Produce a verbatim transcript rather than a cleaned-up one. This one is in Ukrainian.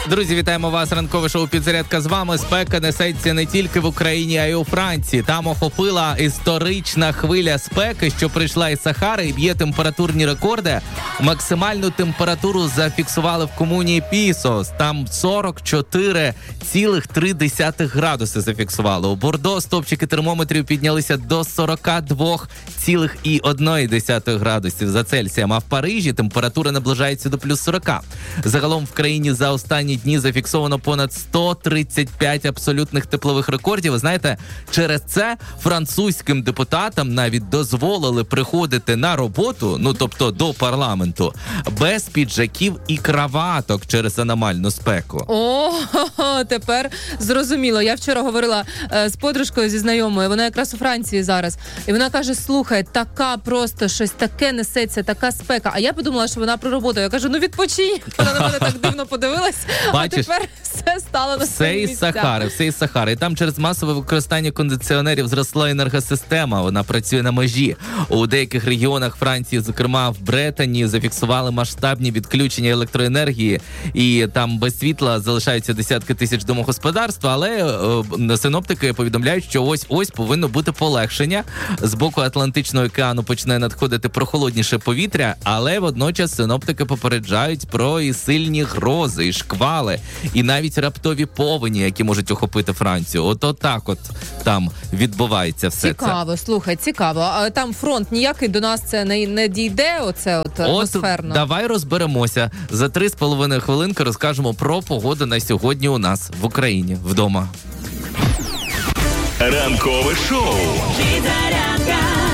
Друзі, вітаємо вас. Ранкове шоу «Підзарядка» з вами. Спека несеться не тільки в Україні, а й у Франції. Там охопила історична хвиля спеки, що прийшла із Сахари і б'є температурні рекорди. Максимальну температуру зафіксували в комуні Пісос. Там сорок чотири цілих три десятих градуси зафіксували. У Бордо стопчики термометрів піднялися до сорок два цілих одна десята градусів за Цельсієм. А в Парижі температура наближається до плюс сорок. Загалом в країні за останні дні зафіксовано понад сто тридцять п'ять абсолютних теплових рекордів. Ви знаєте, через це французьким депутатам навіть дозволили приходити на роботу, ну тобто до парламенту, без піджаків і краваток через аномальну спеку. О, тепер зрозуміло. Я вчора говорила е, з подружкою, зі знайомою, вона якраз у Франції зараз. І вона каже, слухай, така просто щось таке несеться, така спека. А я подумала, що вона про роботу. Я кажу, ну відпочинь. Вона на мене так дивно подивилась. Бачиш, а тепер все стало на свої все із місця. Сахари, все із Сахари. І там через масове використання кондиціонерів зросла енергосистема. Вона працює на межі. У деяких регіонах Франції, зокрема в Бретані, зафіксували масштабні відключення електроенергії. І там без світла залишаються десятки тисяч домогосподарств. Але е, синоптики повідомляють, що ось-ось повинно бути полегшення. З боку Атлантичного океану почне надходити прохолодніше повітря, але водночас синоптики попереджають про і сильні грози, і шквали, і навіть раптові повені, які можуть охопити Францію. От отак от там відбувається все цікаво, це. Цікаво, слухай, цікаво. А там фронт ніякий до нас це не, не дійде, оце от атмосферно? От давай розберемося. За три з половиною хвилинки розкажемо про погоду на сьогодні у нас в Україні, вдома. Ранкове шоу. Підзарядка.